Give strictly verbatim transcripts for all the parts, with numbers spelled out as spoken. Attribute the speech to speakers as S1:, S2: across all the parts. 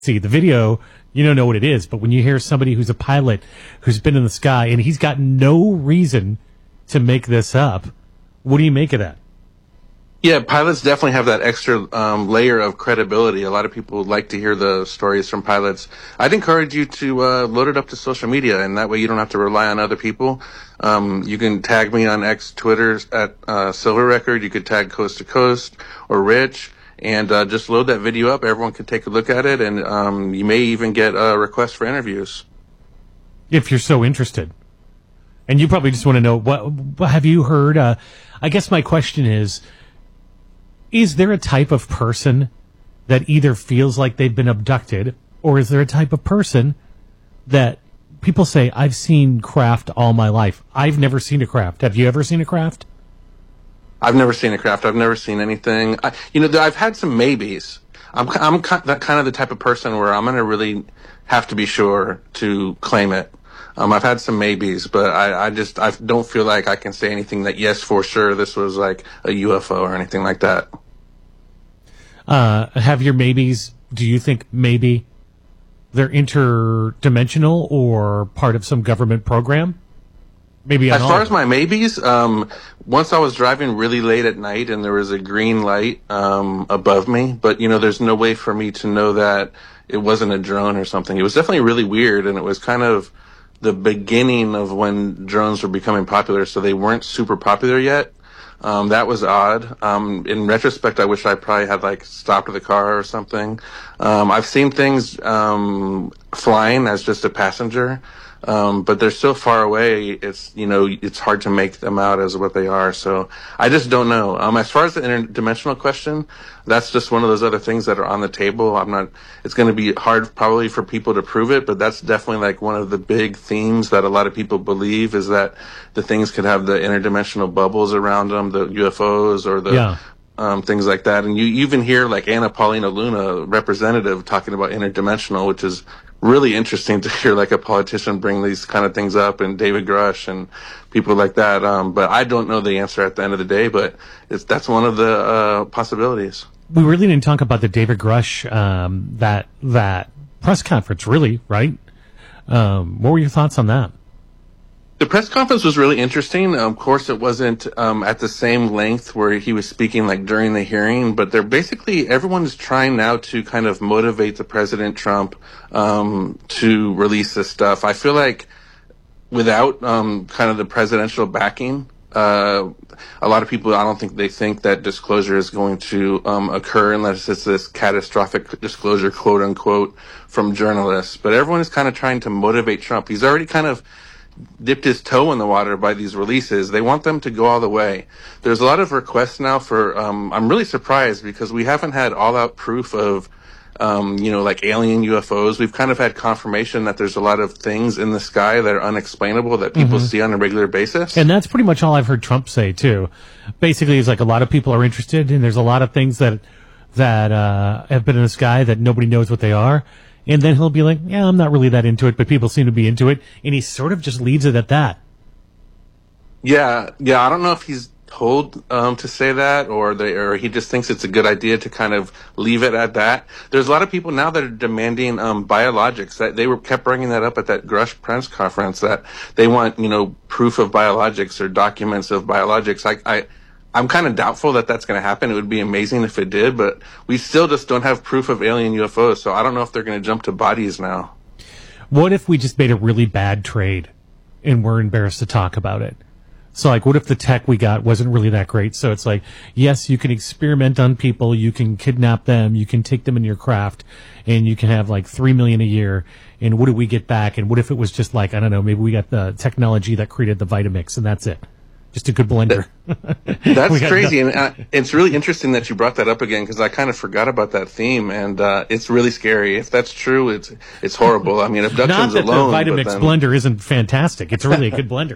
S1: see the video, you don't know what it is. But when you hear somebody who's a pilot who's been in the sky and he's got no reason to make this up, what do you make of that?
S2: Yeah, pilots definitely have that extra um, layer of credibility. A lot of people like to hear the stories from pilots. I'd encourage you to uh, load it up to social media, and that way you don't have to rely on other people. Um, you can tag me on X, Twitter at uh, Silver Record. You could tag Coast to Coast or Rich, and uh, just load that video up. Everyone can take a look at it, and um, you may even get a request for interviews.
S1: If you're so interested. And you probably just want to know, what, what have you heard? Uh, I guess my question is, is there a type of person that either feels like they've been abducted, or is there a type of person that people say, I've seen craft all my life? I've never seen a craft. Have you ever seen a craft?
S2: I've never seen a craft. I've never seen anything. I, you know, I've had some maybes. I'm, I'm that kind of the type of person where I'm going to really have to be sure to claim it. Um, I've had some maybes, but I, I just, I don't feel like I can say anything that, yes, for sure, this was like a U F O or anything like that.
S1: Uh, have your maybes, do you think maybe they're interdimensional or part of some government program? Maybe
S2: as far as my maybes, um, once I was driving really late at night and there was a green light um, above me, but you know, there's no way for me to know that it wasn't a drone or something. It was definitely really weird, and it was kind of the beginning of when drones were becoming popular, so they weren't super popular yet. Um, that was odd. Um, in retrospect, I wish I probably had like stopped the car or something. Um, I've seen things um, flying as just a passenger. Um, but they're so far away, it's, you know, it's hard to make them out as what they are. So I just don't know. Um, as far as the interdimensional question, that's just one of those other things that are on the table. I'm not, it's going to be hard probably for people to prove it, but that's definitely like one of the big themes that a lot of people believe is that the things could have the interdimensional bubbles around them, the U F Os or the, yeah. Um, things like that. And you even hear like Anna Paulina Luna, representative, talking about interdimensional, which is really interesting to hear like a politician bring these kind of things up, and David Grush and people like that. Um, but I don't know the answer at the end of the day, but it's, that's one of the uh, possibilities.
S1: We really didn't talk about the David Grush, um, that, that press conference, really, right? Um, what were your thoughts on that?
S2: The press conference was really interesting. Of course, it wasn't um, at the same length where he was speaking like during the hearing, but they're basically, everyone is trying now to kind of motivate the President Trump um, to release this stuff. I feel like without um, kind of the presidential backing, uh, a lot of people, I don't think they think that disclosure is going to um, occur unless it's this catastrophic disclosure, quote unquote, from journalists. But everyone is kind of trying to motivate Trump. He's already kind of dipped his toe in the water by these releases. They want them to go all the way. There's a lot of requests now for, um, I'm really surprised because we haven't had all out proof of, um, you know, like alien U F Os. We've kind of had confirmation that there's a lot of things in the sky that are unexplainable that people mm-hmm. see on a regular basis.
S1: And that's pretty much all I've heard Trump say too. Basically, it's like a lot of people are interested and there's a lot of things that, that, uh, have been in the sky that nobody knows what they are. And then he'll be like, yeah, I'm not really that into it, but people seem to be into it. And he sort of just leaves it at that.
S2: Yeah, yeah. I don't know if he's told um, to say that or they, or he just thinks it's a good idea to kind of leave it at that. There's a lot of people now that are demanding um, biologics. That they were kept bringing that up at that Grush press conference that they want, you know, proof of biologics or documents of biologics. I, I I'm kind of doubtful that that's going to happen. It would be amazing if it did, but we still just don't have proof of alien U F Os, so I don't know if they're going to jump to bodies now.
S1: What if we just made a really bad trade and we're embarrassed to talk about it? So, like, what if the tech we got wasn't really that great? So it's like, yes, you can experiment on people, you can kidnap them, you can take them in your craft, and you can have, like, three million a year, and what do we get back? And what if it was just like, I don't know, maybe we got the technology that created the Vitamix, and that's it? Just a good blender.
S2: That's crazy, and uh, it's really interesting that you brought that up again because I kind of forgot about that theme, and uh, it's really scary. If that's true, it's it's horrible. I mean, abductions
S1: Not that
S2: alone.
S1: The Vitamix
S2: then...
S1: blender isn't fantastic. It's really a good blender.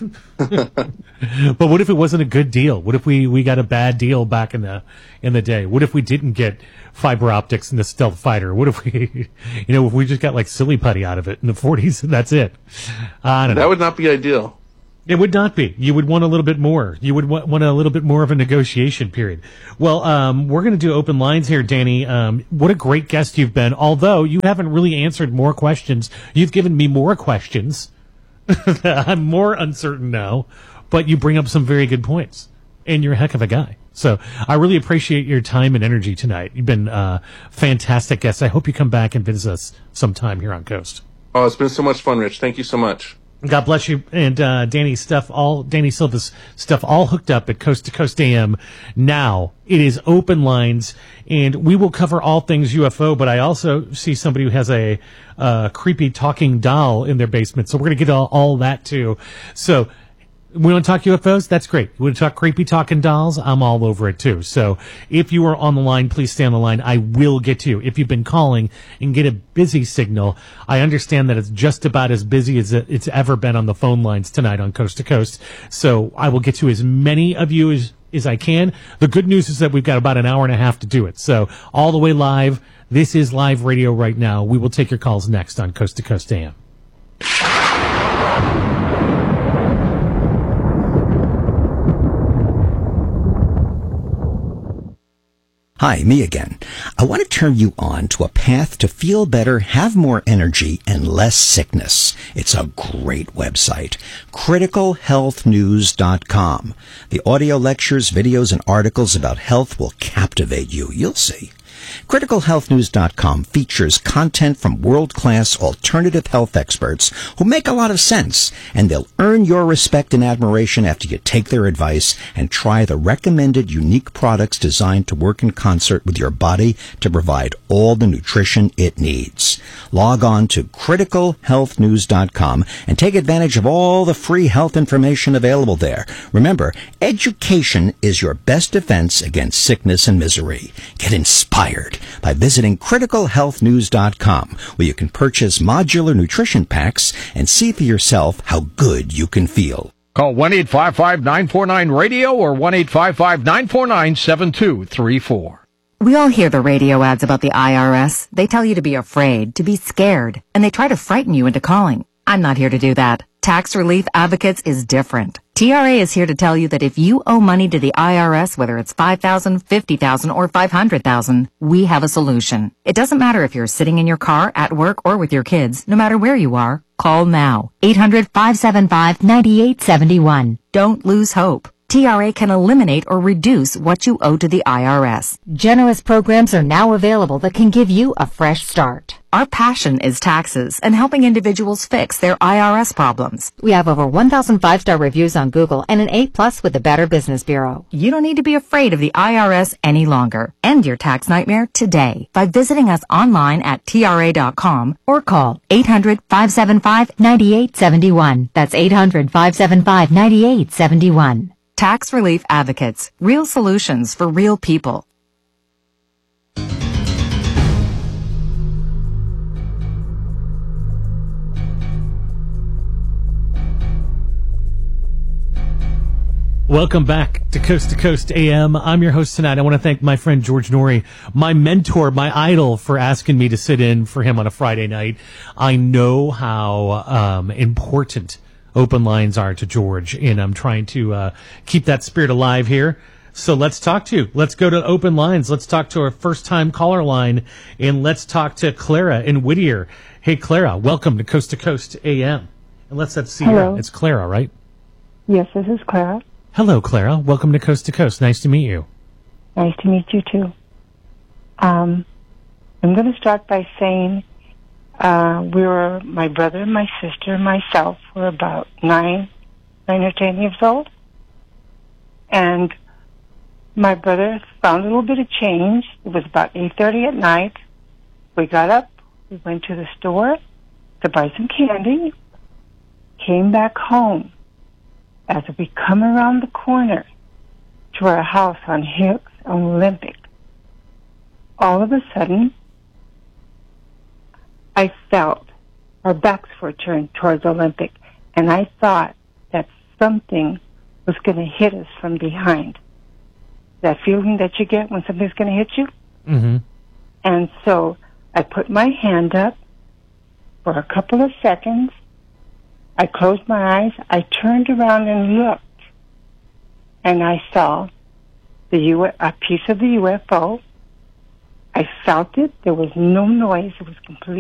S1: But what if it wasn't a good deal? What if we, we got a bad deal back in the in the day? What if we didn't get fiber optics in the stealth fighter? What if we, you know, if we just got like silly putty out of it in the forties and that's it? I don't know.
S2: That would not be ideal.
S1: It would not be. You would want a little bit more. You would want, want a little bit more of a negotiation period. Well, um, we're going to do open lines here, Danny. Um, what a great guest you've been. Although you haven't really answered more questions. You've given me more questions. I'm more uncertain now, but you bring up some very good points. And you're a heck of a guy. So I really appreciate your time and energy tonight. You've been a uh, fantastic guest. I hope you come back and visit us sometime here on Coast.
S2: Oh, it's been so much fun, Rich. Thank you so much.
S1: God bless you. And uh, Danny stuff, all Danny Silva's stuff, all hooked up at Coast to Coast A M. Now it is open lines, and we will cover all things U F O. But I also see somebody who has a uh, creepy talking doll in their basement, so we're going to get all, all that too. So we want to talk U F Os? That's great. We want to talk creepy talking dolls? I'm all over it too. So if you are on the line, please stay on the line. I will get to you. If you've been calling and get a busy signal, I understand that it's just about as busy as it's ever been on the phone lines tonight on Coast to Coast. So I will get to as many of you as, as I can. The good news is that we've got about an hour and a half to do it. So all the way live. This is live radio right now. We will take your calls next on Coast to Coast A M.
S3: Hi, me again. I want to turn you on to a path to feel better, have more energy, and less sickness. It's a great website, critical health news dot com. The audio lectures, videos, and articles about health will captivate you. You'll see. critical health news dot com features content from world-class alternative health experts who make a lot of sense, and they'll earn your respect and admiration after you take their advice and try the recommended unique products designed to work in concert with your body to provide all the nutrition it needs. Log on to critical health news dot com and take advantage of all the free health information available there. Remember, education is your best defense against sickness and misery. Get inspired by visiting critical health news dot com, where you can purchase modular nutrition packs and see for yourself how good you can feel.
S4: Call one eight five five, nine four nine, radio or one eight five five, nine four nine, seven two three four.
S5: We all hear the radio ads about the I R S. They tell you to be afraid, to be scared, and they try to frighten you into calling. I'm not here to do that. Tax Relief Advocates is different. T R A is here to tell you that if you owe money to the I R S, whether it's five thousand dollars, fifty thousand dollars, or five hundred thousand dollars, we have a solution. It doesn't matter if you're sitting in your car, at work, or with your kids. No matter where you are, call now. eight hundred, five seven five, nine eight seven one. Don't lose hope. T R A can eliminate or reduce what you owe to the I R S.
S6: Generous programs are now available that can give you a fresh start.
S5: Our passion is taxes and helping individuals fix their I R S problems.
S6: We have over one thousand five-star reviews on Google and an A plus with the Better Business Bureau.
S5: You don't need to be afraid of the I R S any longer. End your tax nightmare today by visiting us online at T R A dot com or call eight hundred, five seven five, nine eight seven one. That's eight hundred, five seven five, nine eight seven one. Tax Relief Advocates. Real solutions for real people.
S1: Welcome back to Coast to Coast A M. I'm your host tonight. I want to thank my friend George Norrie, my mentor, my idol, for asking me to sit in for him on a Friday night. I know how um, important open lines are to George, and I'm trying to uh, keep that spirit alive here. So let's talk to you. Let's go to open lines. Let's talk to our first-time caller line, and let's talk to Clara in Whittier. Hey, Clara, welcome to Coast to Coast A M. And let's let's see
S7: Hello.
S1: her. It's Clara, right?
S7: Yes, this is Clara.
S1: Hello, Clara. Welcome to Coast to Coast. Nice to meet you.
S7: Nice to meet you, too. Um, I'm going to start by saying uh, we were, my brother, my sister, and myself were about nine, nine or ten years old. And my brother found a little bit of change. It was about eight thirty at night. We got up. We went to the store to buy some candy. Came back home. As we come around the corner to our house on Hicks on Olympic, all of a sudden, I felt our backs were turned towards Olympic, and I thought that something was going to hit us from behind. That feeling that you get when something's going to hit you?
S1: Mm-hmm.
S7: And so I put my hand up for a couple of seconds, I closed my eyes. I turned around and looked, and I saw the U- a piece of the U F O. I felt it. There was no noise. It was completely